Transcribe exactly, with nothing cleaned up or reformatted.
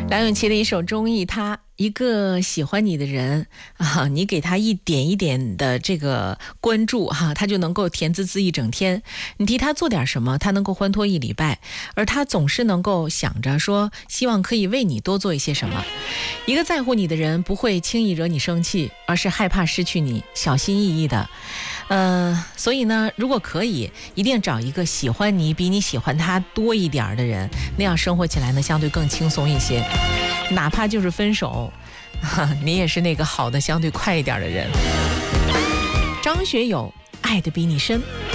梁咏琪的一首《中意他》，一个喜欢你的人啊，你给他一点一点的这个关注哈、啊，他就能够甜滋滋一整天。你替他做点什么，他能够欢脱一礼拜，而他总是能够想着说，希望可以为你多做一些什么。一个在乎你的人不会轻易惹你生气，而是害怕失去你，小心翼翼的。呃，所以呢，如果可以，一定找一个喜欢你比你喜欢他多一点的人，那样生活起来呢，相对更轻松一些。哪怕就是分手，你也是那个好的相对快一点的人。张学友，爱得比你深。